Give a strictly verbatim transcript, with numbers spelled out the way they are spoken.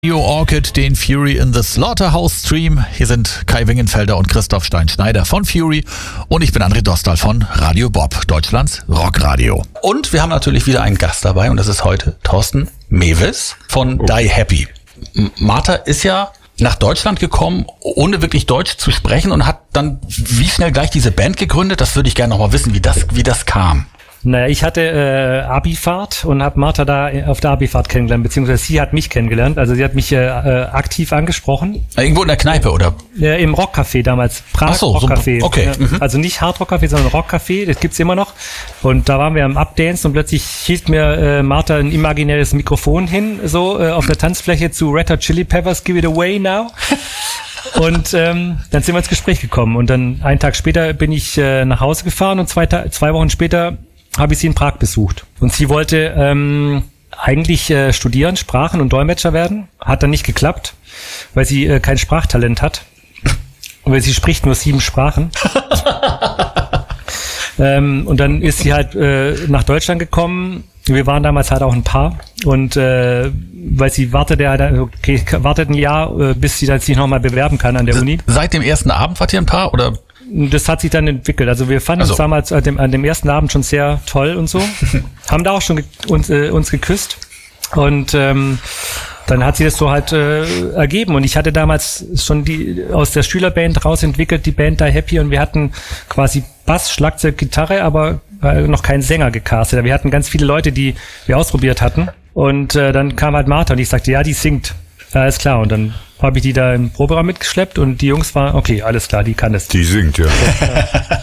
Radio Orchid, den Fury in the Slaughterhouse Stream. Hier sind Kai Wingenfelder und Christoph Stein-Schneider von Fury und ich bin André Dostal von Radio Bob, Deutschlands Rockradio. Und wir haben natürlich wieder einen Gast dabei und das ist heute Thorsten Mewes von oh. Die Happy. Martha ist ja nach Deutschland gekommen, ohne wirklich Deutsch zu sprechen und hat dann wie schnell gleich diese Band gegründet. Das würde ich gerne nochmal wissen, wie das, wie das kam. Naja, ich hatte äh, Abifahrt und habe Martha da auf der Abifahrt kennengelernt, beziehungsweise sie hat mich kennengelernt. Also sie hat mich äh, aktiv angesprochen. Irgendwo in der Kneipe, oder? Äh, Im Rockcafé damals, Prag Ach so, Rockcafé. So, okay. Mhm. Also nicht Hard Rockcafé, sondern Rockcafé, das gibt's immer noch. Und da waren wir am Updance und plötzlich hielt mir äh, Martha ein imaginäres Mikrofon hin, so äh, auf der Tanzfläche zu Red Hot Chili Peppers, Give It Away Now. Und ähm, dann sind wir ins Gespräch gekommen. Und dann einen Tag später bin ich äh, nach Hause gefahren und zwei, Ta- zwei Wochen später habe ich sie in Prag besucht. Und sie wollte ähm, eigentlich äh, studieren, Sprachen und Dolmetscher werden. Hat dann nicht geklappt, weil sie äh, kein Sprachtalent hat. Weil sie spricht nur sieben Sprachen. ähm, und dann ist sie halt äh, nach Deutschland gekommen. Wir waren damals halt auch ein Paar. Und äh, weil sie wartete, halt, okay, wartet ein Jahr, äh, bis sie dann sich nochmal bewerben kann an der Uni. Seit dem ersten Abend wart ihr ein Paar, oder? Das hat sich dann entwickelt. Also wir fanden also. uns damals an dem, an dem ersten Abend schon sehr toll und so. Haben da auch schon ge- uns, äh, uns geküsst. Und ähm, dann hat sich das so halt äh, ergeben. Und ich hatte damals schon die aus der Schülerband raus entwickelt, die Band Die Happy. Und wir hatten quasi Bass, Schlagzeug, Gitarre, aber äh, noch keinen Sänger gecastet. Wir hatten ganz viele Leute, die wir ausprobiert hatten. Und äh, dann kam halt Martha und ich sagte, ja, die singt. Ja, ist klar. Und dann habe ich die da im Proberaum mitgeschleppt und die Jungs waren, okay, alles klar, die kann es. Die singt, ja.